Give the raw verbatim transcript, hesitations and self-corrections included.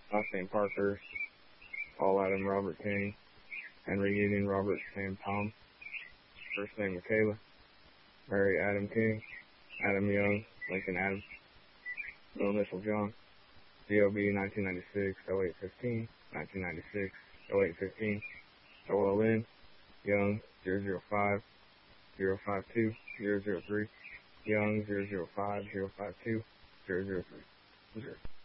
Last name Parker, Paul Adam Robert King, Henry Union Robert Sam Tom, first name Michaela, Mary Adam King, Adam Young, Lincoln Adams, middle initial John, D O B nineteen ninety-six oh eight fifteen, nineteen ninety-six oh eight fifteen, O L N, Young zero zero five, zero five two, zero zero three, Young zero zero five, zero five two, zero zero three, zero.